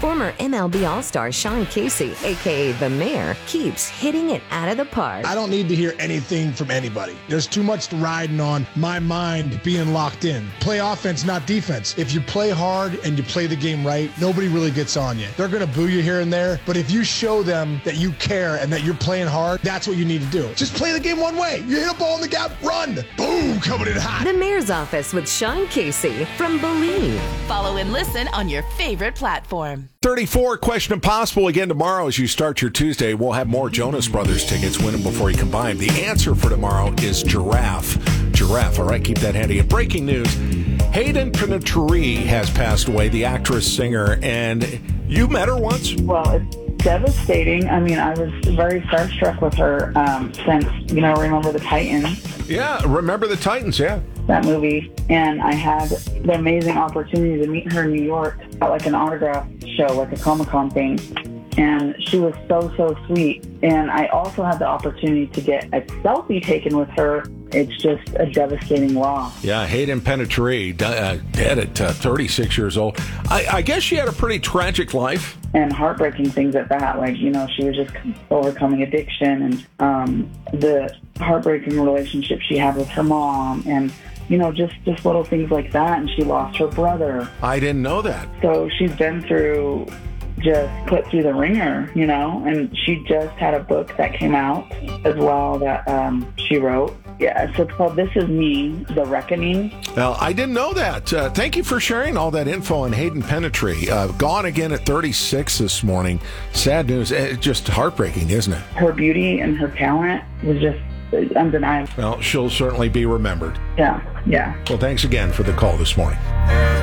Former MLB All-Star Sean Casey, a.k.a. The Mayor, keeps hitting it out of the park. I don't need to hear anything from anybody. There's too much riding on my mind being locked in. Play offense, not defense. If you play hard and you play the game right, nobody really gets on you. They're going to boo you here and there, but if you show them that you care and that you're playing hard, that's what you need to do. Just play the game one way. You hit a ball in the gap, run. Boom, coming in hot. The Mayor's Office with Sean Casey from Believe. Follow and listen on your favorite platform. 34 Question Impossible again tomorrow as you start your Tuesday. We'll have more Jonas Brothers tickets. Win them before you combine. The answer for tomorrow is giraffe. Giraffe. All right, keep that handy. And breaking news, Hayden Panettiere has passed away, the actress, singer, and you met her once? Well, it's devastating. I mean, I was very starstruck with her since, remember the Titans? Yeah, remember the Titans, yeah. That movie. And I had the amazing opportunity to meet her in New York at like an autograph show, like a Comic-Con thing. And she was so sweet. And I also had the opportunity to get a selfie taken with her. It's just a devastating loss. Yeah, Hayden Panettiere, dead at 36 years old. I guess she had a pretty tragic life. And heartbreaking things at that. Like, she was just overcoming addiction and the heartbreaking relationship she had with her mom and, just little things like that. And she lost her brother. I didn't know that. So she's been put through the ringer, and she just had a book that came out as well that she wrote. Yeah, so it's called This Is Me, The Reckoning. Well, I didn't know that. Thank you for sharing all that info on Hayden Panettiere. Gone again at 36 this morning. Sad news. Just heartbreaking, isn't it? Her beauty and her talent was just undeniable. Well, she'll certainly be remembered. Yeah. Well, thanks again for the call this morning.